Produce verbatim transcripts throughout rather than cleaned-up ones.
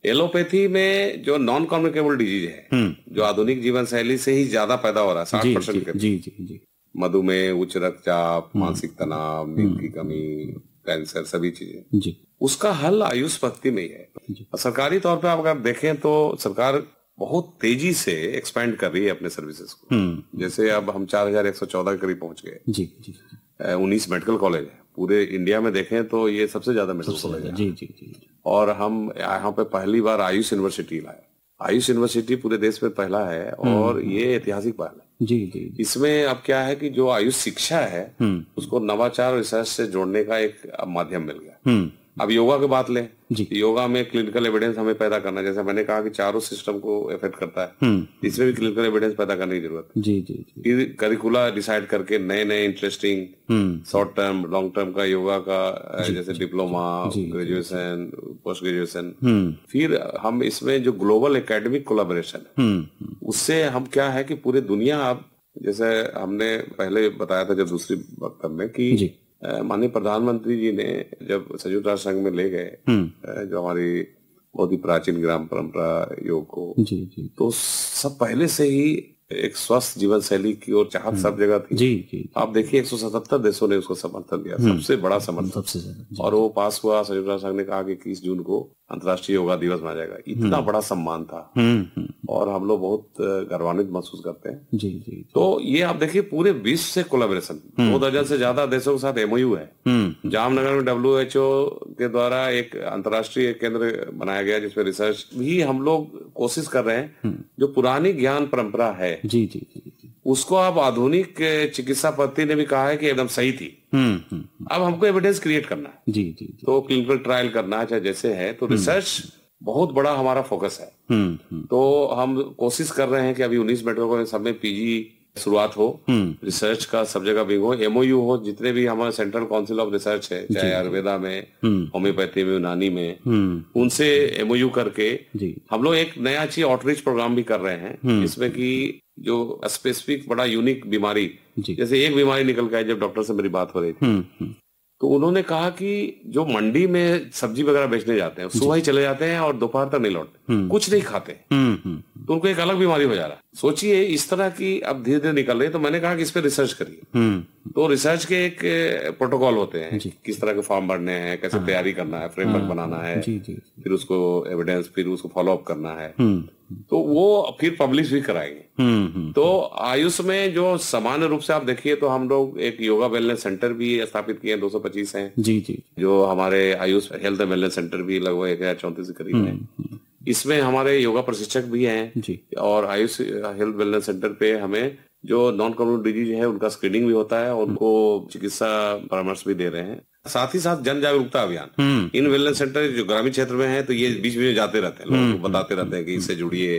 Allopathy में जो non communicable disease है, जो आधुनिक जीवन शैली से ही ज्यादा पैदा हो रहा है, साठ परसेंट के जी जी जी मधुमेह, उच्च रक्तचाप, मानसिक तनाव, नींद की कमी, कैंसर, सभी चीजें जी उसका हल आयुष पद्धति में ही है। सरकारी तौर पे आप अगर देखें तो सरकार बहुत तेजी से एक्सपेंड कर रही है अपने सर्विसेज को। जैसे अब हम चार हजार एक सौ चौदह के करीब पहुंच गए। जी जी उन्नीस मेडिकल कॉलेज है पूरे इंडिया में, देखें तो ये सबसे ज्यादा मेडिकल कॉलेज है। जी जी जी और हम यहाँ पे पहली बार आयुष यूनिवर्सिटी लाए। आयुष यूनिवर्सिटी पूरे देश में पहला है और ये ऐतिहासिक पहल है। जी जी इसमें अब क्या है कि जो आयुष शिक्षा है उसको नवाचार और रिसर्च से जोड़ने का एक माध्यम मिल गया। अब योगा की बात लें, योगा में क्लिनिकल एविडेंस हमें पैदा करना, जैसे मैंने कहा कि चारों सिस्टम को इफेक्ट करता है, इसमें भी क्लिनिकल एविडेंस पैदा करने की जरूरत है। जी जी फिर करिकुला डिसाइड करके नए नए interesting short term long term का योगा का, जैसे डिप्लोमा, ग्रेजुएशन, पोस्ट ग्रेजुएशन। फिर हम इसमें जो ग्लोबल एकेडमिक कोलैबोरेशन है उससे हम क्या है कि पूरी दुनिया, अब जैसे हमने पहले बताया था जब दूसरी वक्तव्य में कि माननीय प्रधानमंत्री जी ने जब संयुक्त राष्ट्र संघ में ले गए जो हमारी बहुत ही प्राचीन ग्राम परंपरा योग को, जी जी तो सब पहले से ही एक स्वस्थ जीवन शैली की ओर चाहत सब जगह थी। जी जी आप देखिए एक सौ सतहत्तर देशों ने उसको समर्थन दिया, सबसे बड़ा समर्थन, सबसे ज्यादा। और वो पास हुआ। संयुक्त राष्ट्र संघ ने कहा कि इक्कीस जून को अंतर्राष्ट्रीय योगा दिवस मनाया जाएगा। इतना बड़ा सम्मान था और हम लोग बहुत गर्वान्वित महसूस करते हैं। जी जी तो ये आप देखिए पूरे विश्व से कोलैबोरेशन, दो दर्जन से ज्यादा देशों के साथ एमओयू है। जामनगर में डब्ल्यू एच ओ के द्वारा एक अंतर्राष्ट्रीय केंद्र बनाया गया जिसमें रिसर्च भी हम लोग कोशिश कर रहे हैं। जो पुरानी ज्ञान परंपरा है जी जी जी उसको अब आधुनिक चिकित्सा पद्धति ने भी कहा है कि एकदम सही थी। अब हमको एविडेंस क्रिएट करना है। जी जी तो क्लिनिकल ट्रायल करना है, चाहे जैसे है, तो रिसर्च बहुत बड़ा हमारा फोकस है। तो हम कोशिश कर रहे हैं कि अभी उन्नीस मेडिकल कॉलेज सब में पीजी शुरुआत हो, रिसर्च का सब जगह भी हो, एमओयू हो, जितने भी हमारे सेंट्रल काउंसिल ऑफ रिसर्च है, चाहे आयुर्वेदा में, होम्योपैथी में, यूनानी में, उनसे एमओयू करके हम लोग एक नया चीज आउटरीच प्रोग्राम भी कर रहे हैं, जिसमें कि जो स्पेसिफिक बड़ा यूनिक बीमारी, जैसे एक बीमारी निकल के आई जब डॉक्टर से मेरी बात हो रही थी, तो उन्होंने कहा कि जो मंडी में सब्जी वगैरह बेचने जाते हैं सुबह ही चले जाते हैं और दोपहर तक नहीं लौटते, कुछ नहीं खाते, तो उनको एक अलग बीमारी हो जा रहा है। सोचिए इस तरह की अब धीरे धीरे निकल रही है। तो मैंने कहा कि इस पे रिसर्च करिए। तो रिसर्च के एक प्रोटोकॉल होते हैं, किस तरह के फॉर्म भरने हैं, कैसे तैयारी करना है, फ्रेमवर्क बनाना है, फिर उसको एविडेंस, फिर उसको फॉलो अप करना है, तो वो फिर पब्लिश भी कराएंगे। तो आयुष में जो सामान्य रूप से आप देखिए तो हम लोग एक योगा वेलनेस सेंटर भी स्थापित किए हैं, दो सौ पच्चीस हैं जी जी जो हमारे आयुष हेल्थ वेलनेस सेंटर भी लगभग एक हजार चौंतीस के करीब है। इसमें हमारे योगा प्रशिक्षक भी हैं जी। और आयुष हेल्थ वेलनेस सेंटर पे हमें जो नॉन कम्युनिकेबल डिजीज है उनका स्क्रीनिंग भी होता है, उनको चिकित्सा परामर्श भी दे रहे हैं। साथ ही साथ जन जागरूकता अभियान इन वेलनेस सेंटर जो ग्रामीण क्षेत्र में है, तो ये बीच बीच में जाते रहते हैं, लोगों को बताते रहते हैं कि इससे जुड़िए,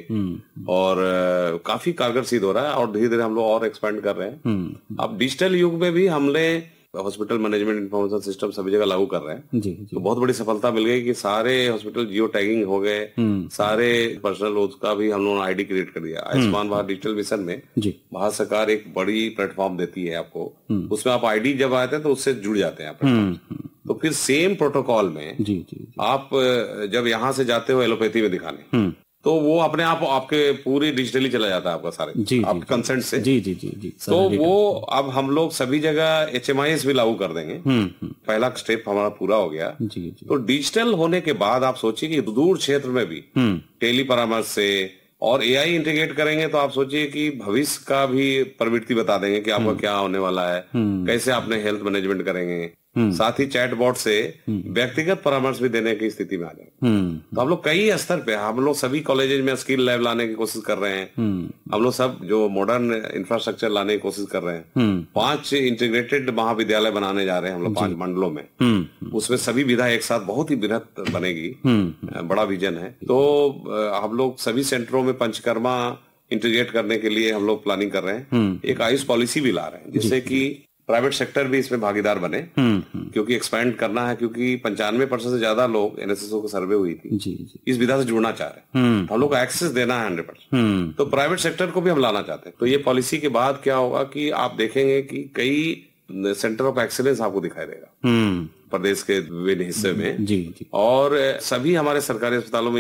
और काफी कारगर सिद्ध हो रहा है और धीरे धीरे हम लोग और एक्सपेंड कर रहे हैं। अब डिजिटल युग में भी हमने हॉस्पिटल मैनेजमेंट इंफॉर्मेशन सिस्टम सभी जगह लागू कर रहे हैं जी, जी। तो बहुत बड़ी सफलता मिल गई कि सारे हॉस्पिटल जियो टैगिंग हो गए, सारे पर्सनल उसका भी हम लोगों ने आईडी क्रिएट कर दिया। आयुष्मान भारत डिजिटल मिशन में भारत सरकार एक बड़ी प्लेटफॉर्म देती है आपको, उसमें आप आईडी जब आते हैं तो उससे जुड़ जाते हैं आप। तो फिर सेम प्रोटोकॉल में जी, जी, जी. आप जब यहाँ से जाते हो एलोपैथी में दिखाने, तो वो अपने आप आपके पूरी डिजिटली चला जाता है आपका सारे जी, आपके कंसेंट से जी जी जी जी तो वो अब हम लोग सभी जगह एच एम आई एस भी लागू कर देंगे। पहला स्टेप हमारा पूरा हो गया जी, जी. तो डिजिटल होने के बाद आप सोचिए कि दूर क्षेत्र में भी टेली परामर्श से और ए आई इंटीग्रेट करेंगे तो आप सोचिए कि भविष्य का भी प्रवृत्ति बता देंगे कि आपका क्या होने वाला है, कैसे आपने हेल्थ मैनेजमेंट करेंगे। साथ ही चैट बॉट से व्यक्तिगत परामर्श भी देने की स्थिति में आ जाए। तो हम लोग कई स्तर पे, हम लोग सभी कॉलेजेस में स्किल लैब लाने की कोशिश कर रहे हैं, हम लोग सब जो मॉडर्न इंफ्रास्ट्रक्चर लाने की कोशिश कर रहे हैं। पांच इंटीग्रेटेड महाविद्यालय बनाने जा रहे हैं हम लोग पांच मंडलों में, उसमें सभी विधा एक साथ बहुत ही बृहत बनेगी, बड़ा विजन है। तो हम लोग सभी सेंटरों में पंचकर्मा इंटीग्रेट करने के लिए हम लोग प्लानिंग कर रहे हैं। एक आयुष पॉलिसी भी ला रहे हैं जिससे कि प्राइवेट सेक्टर भी इसमें भागीदार बने, क्योंकि एक्सपेंड करना है, क्योंकि पंचानवे परसेंट से ज्यादा लोग एन एस एस ओ की सर्वे हुई थी जी, जी. इस विधा से जुड़ना चाह रहे हैं, हम लोग को एक्सेस देना है हंड्रेड परसेंट, तो प्राइवेट सेक्टर को भी हम लाना चाहते हैं। तो ये पॉलिसी के बाद क्या होगा कि आप देखेंगे कि कई सेंटर ऑफ एक्सीलेंस आपको दिखाई देगा प्रदेश के विभिन्न हिस्से में जी, जी. और सभी हमारे सरकारी अस्पतालों में